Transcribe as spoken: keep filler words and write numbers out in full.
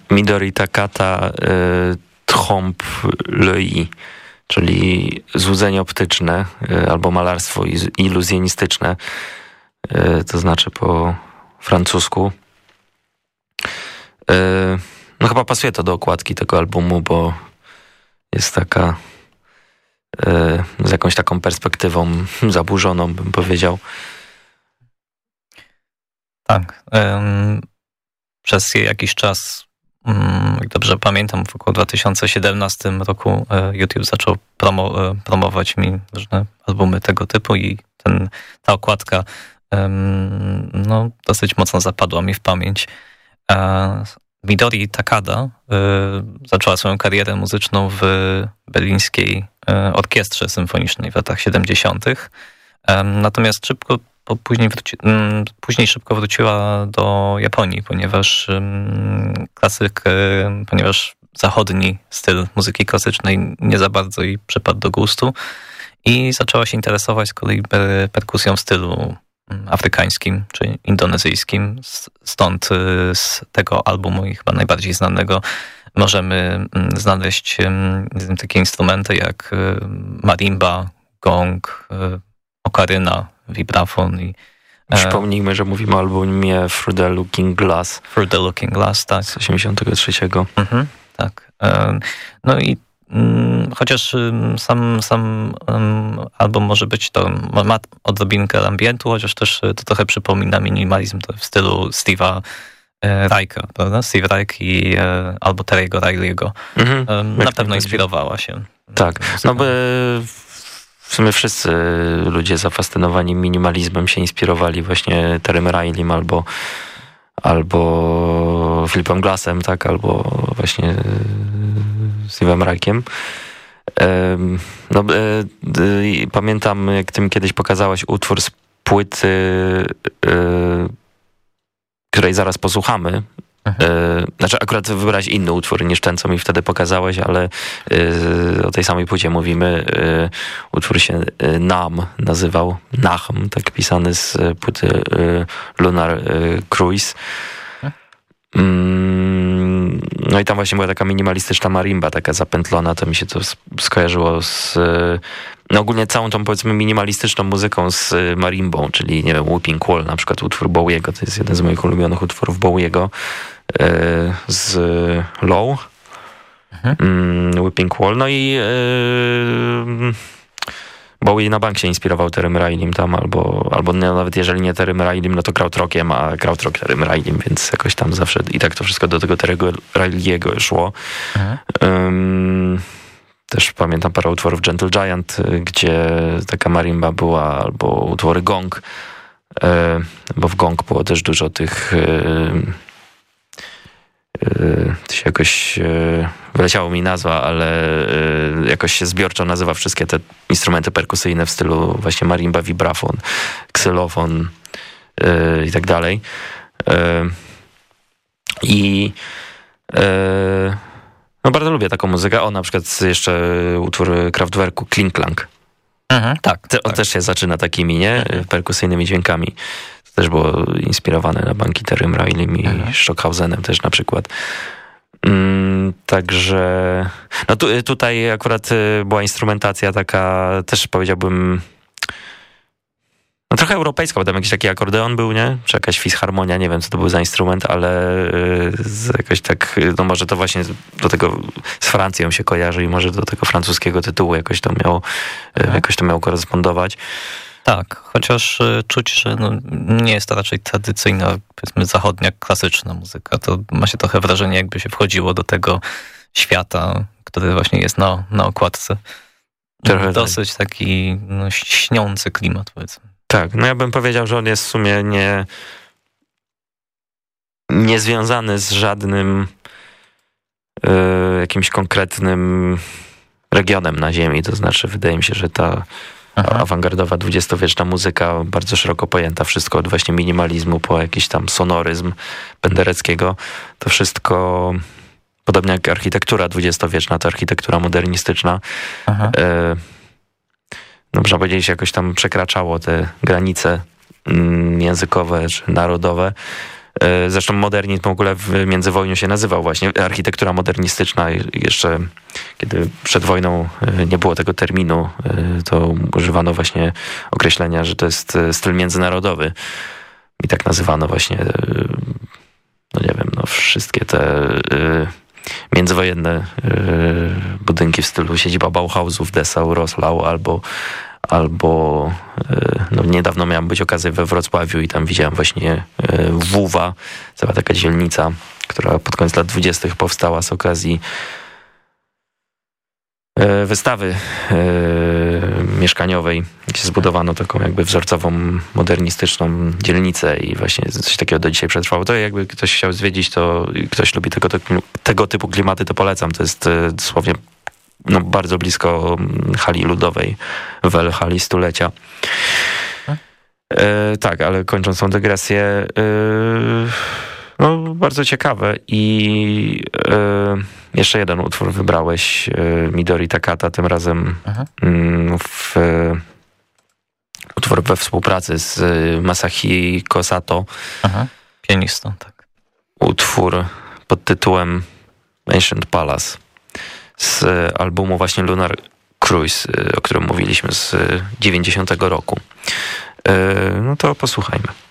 Midori Takata y, Trompe l'œil, czyli złudzenie optyczne y, albo malarstwo iluzjonistyczne, y, to znaczy po francusku. Y, no chyba pasuje to do okładki tego albumu, bo jest taka y, z jakąś taką perspektywą zaburzoną, bym powiedział. Tak. Um, przez jakiś czas, um, jak dobrze pamiętam, w około dwa tysiące siedemnastym roku um, YouTube zaczął promo, um, promować mi różne albumy tego typu i ten, ta okładka um, no, dosyć mocno zapadła mi w pamięć. Uh, Midori Takada y, zaczęła swoją karierę muzyczną w berlińskiej y, orkiestrze symfonicznej w latach siedemdziesiątych. Um, natomiast szybko po później, wróci, um, później szybko wróciła do Japonii, ponieważ um, klasyk, y, ponieważ zachodni styl muzyki klasycznej nie za bardzo jej przypadł do gustu i zaczęła się interesować z kolei per, perkusją w stylu afrykańskim czy indonezyjskim. Stąd z tego albumu i chyba najbardziej znanego możemy znaleźć takie instrumenty jak marimba, gong, okaryna, vibrafon. I przypomnijmy, że mówimy o albumie Through the Looking Glass. Through the Looking Glass, tak. Z osiemdziesiątego trzeciego. Mhm, tak. No i chociaż sam, sam album może być to, ma odrobinkę ambientu, chociaż też to trochę przypomina minimalizm to w stylu Steve'a Reicha, prawda? Steve Reich i albo Terry'ego Riley'ego. Mhm, na pewno inspirowała się. Tak, no by w sumie wszyscy ludzie zafascynowani minimalizmem się inspirowali właśnie Terrym Rileym albo albo Philipem Glassem, tak, albo właśnie Steve'em Reikiem. No, pamiętam, jak ty mi kiedyś pokazałaś utwór z płyty, której zaraz posłuchamy. Mhm. Znaczy akurat wybrać inny utwór niż ten, co mi wtedy pokazałeś, ale o tej samej płycie mówimy. Utwór się Nam nazywał, Nahm, tak pisany z płyty Lunar Cruise. No i tam właśnie była taka minimalistyczna marimba, taka zapętlona, to mi się to skojarzyło z no ogólnie całą tą, powiedzmy, minimalistyczną muzyką z marimbą, czyli nie wiem, Weeping Wall, na przykład utwór Bowiego, to jest jeden z moich ulubionych utworów Bowiego z Low, mhm. Weeping Wall, no i Bowie na bank się inspirował Terrym Rileym tam, albo, albo no, nawet jeżeli nie Terrym Rileym, no to krautrockiem, a krautrock Terrym Rileym, więc jakoś tam zawsze i tak to wszystko do tego Terry'ego Riley'ego szło. Um, też pamiętam parę utworów Gentle Giant, gdzie taka marimba była, albo utwory Gong, e, bo w Gong było też dużo tych e, to się jakoś wyleciało mi nazwa, ale jakoś się zbiorczo nazywa wszystkie te instrumenty perkusyjne w stylu właśnie marimba, vibrafon, ksylofon i tak dalej. I no bardzo lubię taką muzykę. O, na przykład jeszcze utwór Kraftwerku Kling Klang. Mhm, tak, Te, on tak. też się zaczyna takimi, nie? Mhm. Perkusyjnymi dźwiękami. To też było inspirowane na banki Terrym Rileym i mhm. Stockhausenem też na przykład. Mm, także no tu, tutaj akurat była instrumentacja taka, też powiedziałbym, no trochę europejska, bo tam jakiś taki akordeon był, nie? Czy jakaś fisharmonia, nie wiem co to był za instrument, ale z jakoś tak, no może to właśnie do tego z Francją się kojarzy i może do tego francuskiego tytułu jakoś to miało, mhm. jakoś to miało korespondować. Tak, chociaż czuć, że no, nie jest to raczej tradycyjna, powiedzmy zachodnia, klasyczna muzyka. To ma się trochę wrażenie, jakby się wchodziło do tego świata, który właśnie jest na, na okładce. Trochę dosyć tak. taki no, śniący klimat, powiedzmy. Tak, no ja bym powiedział, że on jest w sumie nie, nie związany z żadnym y, jakimś konkretnym regionem na ziemi. To znaczy, wydaje mi się, że ta Aha. awangardowa, dwudziestowieczna muzyka, bardzo szeroko pojęta, wszystko od właśnie minimalizmu po jakiś tam sonoryzm Pendereckiego, to wszystko, podobnie jak architektura dwudziestowieczna, to architektura modernistyczna, Aha. E, no można powiedzieć, jakoś tam przekraczało te granice mm, językowe czy narodowe. Zresztą modernizm w ogóle w międzywojniu się nazywał właśnie architektura modernistyczna. Jeszcze kiedy przed wojną nie było tego terminu, to używano właśnie określenia, że to jest styl międzynarodowy. I tak nazywano właśnie, no nie wiem, no wszystkie te międzywojenne budynki w stylu siedziba Bauhausów, Dessau, Roslau albo Albo no, niedawno miałem być okazję we Wrocławiu i tam widziałem właśnie Wuwa, cała taka dzielnica, która pod koniec lat dwudziestych powstała z okazji wystawy mieszkaniowej, gdzie zbudowano taką jakby wzorcową, modernistyczną dzielnicę i właśnie coś takiego do dzisiaj przetrwało. To jakby ktoś chciał zwiedzić, to ktoś lubi tego, tego typu klimaty, to polecam. To jest dosłownie no, bardzo blisko hali ludowej, w hali stulecia. E, tak, ale kończąc tą dygresję, e, no bardzo ciekawe i e, jeszcze jeden utwór wybrałeś, e, Midori Takata, tym razem m, w utwór we współpracy z Masahiko Sato. Aha, pianistą, tak. Utwór pod tytułem Ancient Palace z albumu właśnie Lunar Cruise, o którym mówiliśmy z dziewięćdziesiątego roku. No to posłuchajmy.